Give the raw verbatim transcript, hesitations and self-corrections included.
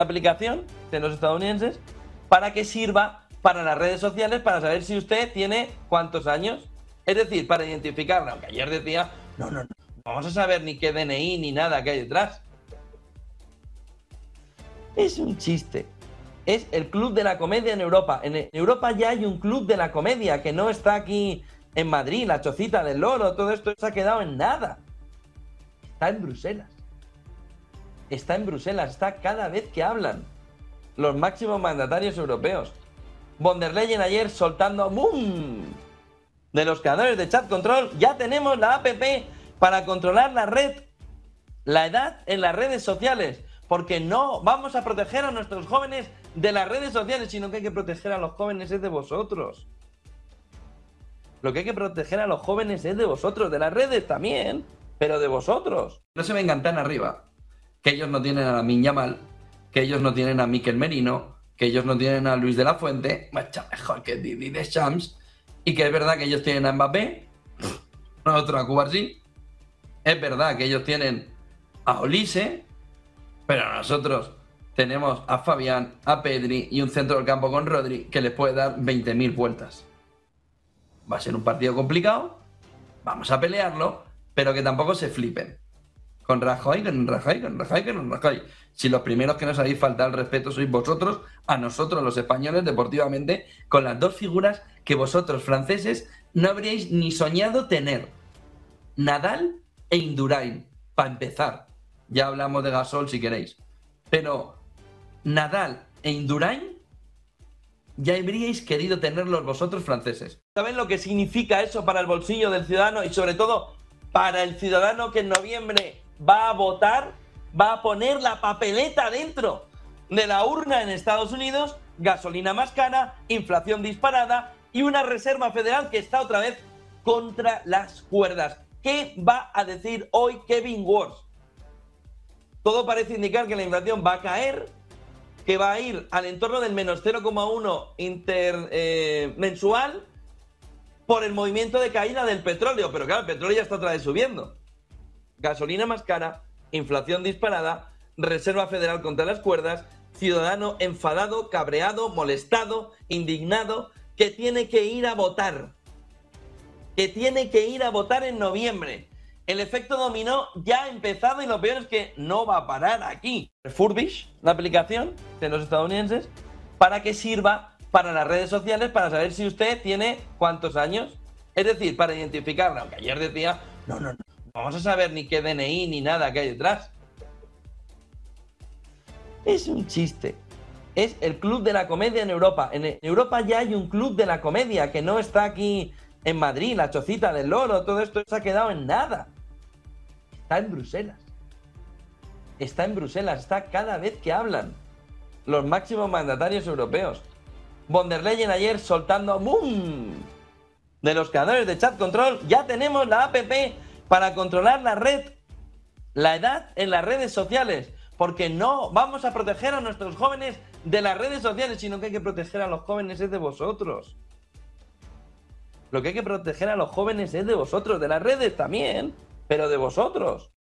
aplicación de los estadounidenses para que sirva para las redes sociales para saber si usted tiene cuántos años. Es decir, para identificarla. Aunque ayer decía, no, no, no, no vamos a saber ni qué D N I ni nada que hay detrás. Es un chiste. Es el club de la comedia en Europa. En Europa ya hay un club de la comedia que no está aquí en Madrid, la chocita del loro, todo esto se ha quedado en nada. Está en Bruselas. Está en Bruselas, está cada vez que hablan los máximos mandatarios europeos. Von der Leyen ayer soltando ¡boom! De los creadores de Chat Control. Ya tenemos la app para controlar la red, la edad en las redes sociales. Porque no vamos a proteger a nuestros jóvenes de las redes sociales, sino que hay que proteger a los jóvenes es de vosotros. Lo que hay que proteger a los jóvenes es de vosotros, de las redes también, pero de vosotros. No se vengan tan arriba, que ellos no tienen a Lamine Yamal, que ellos no tienen a Mikel Merino, que ellos no tienen a Luis de la Fuente, mucho mejor que Didi Deschamps, y que es verdad que ellos tienen a Mbappé, nosotros a Cubarsí, es verdad que ellos tienen a Olise, pero nosotros tenemos a Fabián, a Pedri y un centro del campo con Rodri que les puede dar veinte mil vueltas. Va a ser un partido complicado, vamos a pelearlo, pero que tampoco se flipen. Con Rajoy, con Rajoy, con Rajoy, con Rajoy. Si los primeros que nos habéis faltado el respeto sois vosotros, a nosotros los españoles deportivamente, con las dos figuras que vosotros franceses no habríais ni soñado tener. Nadal e Indurain, para empezar. Ya hablamos de Gasol si queréis. Pero Nadal e Indurain ya habríais querido tenerlos vosotros franceses. ¿Saben lo que significa eso para el bolsillo del ciudadano y sobre todo para el ciudadano que en noviembre va a votar, va a poner la papeleta dentro de la urna en Estados Unidos? Gasolina más cara, inflación disparada y una reserva federal que está otra vez contra las cuerdas. ¿Qué va a decir hoy Kevin Warsh? Todo parece indicar que la inflación va a caer, que va a ir al entorno del menos cero coma uno inter, eh, mensual por el movimiento de caída del petróleo. Pero claro, el petróleo ya está otra vez subiendo. Gasolina más cara, inflación disparada, reserva federal contra las cuerdas, ciudadano enfadado, cabreado, molestado, indignado, que tiene que ir a votar. Que tiene que ir a votar en noviembre. El efecto dominó ya ha empezado y lo peor es que no va a parar aquí. Refurbish, la aplicación de los estadounidenses, para que sirva para las redes sociales para saber si usted tiene cuántos años. Es decir, para identificarla. Aunque ayer decía, no, no, no, no vamos a saber ni qué D N I ni nada que hay detrás. Es un chiste. Es el club de la comedia en Europa. En Europa ya hay un club de la comedia que no está aquí en Madrid, la chocita del loro, todo esto se ha quedado en nada. Está en Bruselas. Está en Bruselas, está cada vez que hablan los máximos mandatarios europeos. Von der Leyen ayer soltando ¡boom! De los creadores de Chat Control. Ya tenemos la app para controlar la red, la edad en las redes sociales. Porque no vamos a proteger a nuestros jóvenes de las redes sociales, sino que hay que proteger a los jóvenes es de vosotros. Lo que hay que proteger a los jóvenes es de vosotros, de las redes también, pero de vosotros.